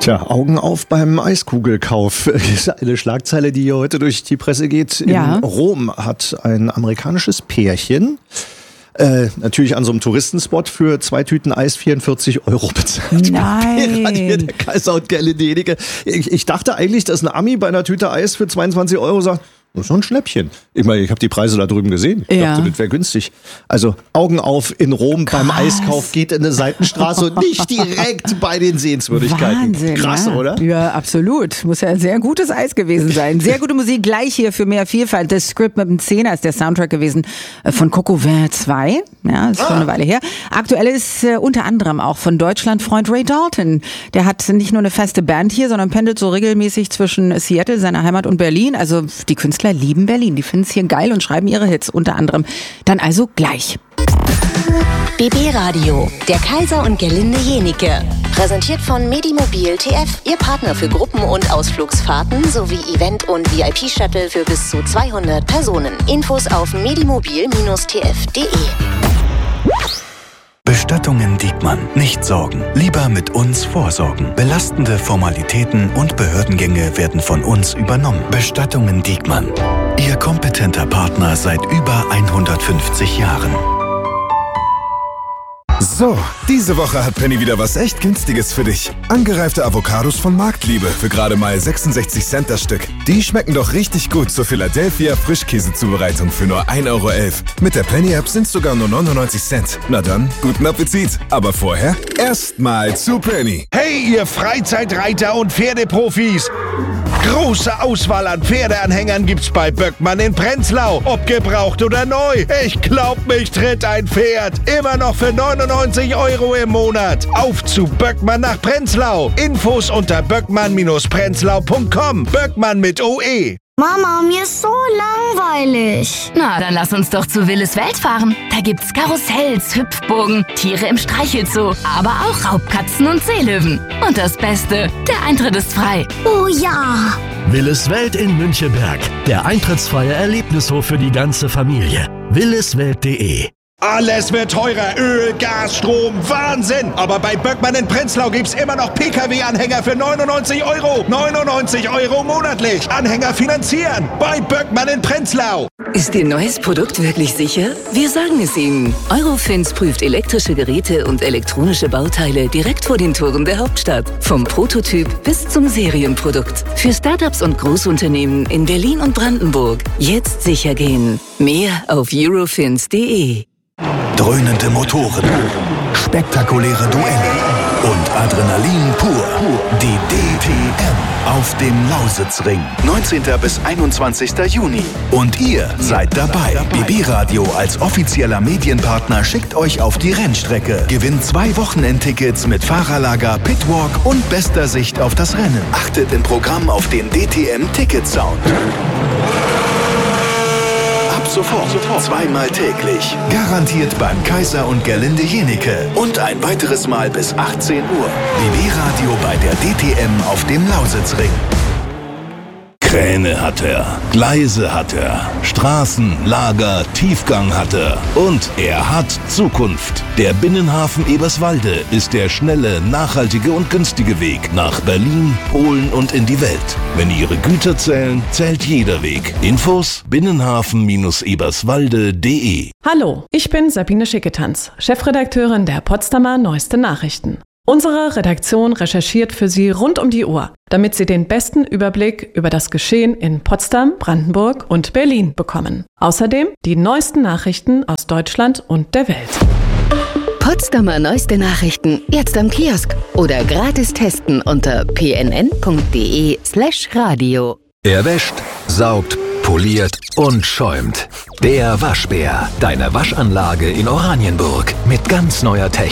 Tja, Augen auf beim Eiskugelkauf. Das ist eine Schlagzeile, die hier heute durch die Presse geht. Ja. In Rom hat ein amerikanisches Pärchen natürlich an so einem Touristenspot für 2 Tüten Eis 44 € bezahlt. Nein. Hier der Kaiser und Gerlinde Jenike. Ich dachte eigentlich, dass ein Ami bei einer Tüte Eis für 22 € sagt, das ist schon ein Schnäppchen. Ich meine, ich habe die Preise da drüben gesehen. Ich dachte, das wäre günstig. Also Augen auf in Rom beim Eiskauf, geht in eine Seitenstraße und nicht direkt bei den Sehenswürdigkeiten. Wahnsinn, krass, ja. oder? Ja, absolut. Muss ja sehr gutes Eis gewesen sein. Sehr gute Musik gleich hier für mehr Vielfalt. Das Script mit dem Zehner ist der Soundtrack gewesen von Coco Vin 2. Ja, ist schon eine Weile her. Aktuell ist unter anderem auch von Deutschlandfreund Ray Dalton. Der hat nicht nur eine feste Band hier, sondern pendelt so regelmäßig zwischen Seattle, seiner Heimat, und Berlin. Also die Künstler lieben Berlin. Die finden es hier geil und schreiben ihre Hits unter anderem. Dann also gleich. BB Radio, der Kaiser und Gerlinde Jenike. Präsentiert von Medimobil TF, Ihr Partner für Gruppen- und Ausflugsfahrten sowie Event- und VIP-Shuttle für bis zu 200 Personen. Infos auf medimobil-tf.de. Bestattungen Diekmann. Nicht sorgen. Lieber mit uns vorsorgen. Belastende Formalitäten und Behördengänge werden von uns übernommen. Bestattungen Diekmann. Ihr kompetenter Partner seit über 150 Jahren. So, diese Woche hat Penny wieder was echt Günstiges für dich. Angereifte Avocados von Marktliebe für gerade mal 66 Cent das Stück. Die schmecken doch richtig gut zur Philadelphia Frischkäsezubereitung für nur 1,11 €. Mit der Penny-App sind sogar nur 99 Cent. Na dann, guten Appetit. Aber vorher erstmal zu Penny. Hey, ihr Freizeitreiter und Pferdeprofis! Große Auswahl an Pferdeanhängern gibt's bei Böckmann in Prenzlau. Ob gebraucht oder neu. Ich glaub, mich tritt ein Pferd. Immer noch für 99 € im Monat. Auf zu Böckmann nach Prenzlau. Infos unter böckmann-prenzlau.com. Böckmann mit OE. Mama, mir ist so langweilig. Na, dann lass uns doch zu Willis Welt fahren. Da gibt's Karussells, Hüpfburgen, Tiere im Streichelzoo, aber auch Raubkatzen und Seelöwen. Und das Beste, der Eintritt ist frei. Oh ja. Willis Welt in Münchenberg. Der eintrittsfreie Erlebnishof für die ganze Familie. williswelt.de. Alles wird teurer. Öl, Gas, Strom, Wahnsinn. Aber bei Böckmann in Prenzlau gibt's immer noch Pkw-Anhänger für 99 €. 99 € monatlich. Anhänger finanzieren. Bei Böckmann in Prenzlau. Ist Ihr neues Produkt wirklich sicher? Wir sagen es Ihnen. Eurofins prüft elektrische Geräte und elektronische Bauteile direkt vor den Toren der Hauptstadt. Vom Prototyp bis zum Serienprodukt. Für Startups und Großunternehmen in Berlin und Brandenburg. Jetzt sicher gehen. Mehr auf eurofins.de. Dröhnende Motoren, spektakuläre Duelle und Adrenalin pur. Die DTM auf dem Lausitzring. 19. bis 21. Juni. Und ihr seid dabei. BB Radio als offizieller Medienpartner schickt euch auf die Rennstrecke. Gewinnt 2 Wochenendtickets mit Fahrerlager, Pitwalk und bester Sicht auf das Rennen. Achtet im Programm auf den DTM Ticket-Sound. Sofort. 2-mal täglich. Garantiert beim Kaiser und Gerlinde Jenike. Und ein weiteres Mal bis 18 Uhr. BB Radio bei der DTM auf dem Lausitzring. Kräne hat er, Gleise hat er, Straßen, Lager, Tiefgang hat er. Und er hat Zukunft. Der Binnenhafen Eberswalde ist der schnelle, nachhaltige und günstige Weg nach Berlin, Polen und in die Welt. Wenn Ihre Güter zählen, zählt jeder Weg. Infos binnenhafen-eberswalde.de. Hallo, ich bin Sabine Schicketanz, Chefredakteurin der Potsdamer Neueste Nachrichten. Unsere Redaktion recherchiert für Sie rund um die Uhr, damit Sie den besten Überblick über das Geschehen in Potsdam, Brandenburg und Berlin bekommen. Außerdem die neuesten Nachrichten aus Deutschland und der Welt. Potsdamer Neueste Nachrichten jetzt am Kiosk oder gratis testen unter pnn.de/radio. Er wäscht, saugt, poliert und schäumt. Der Waschbär, deine Waschanlage in Oranienburg mit ganz neuer Technik.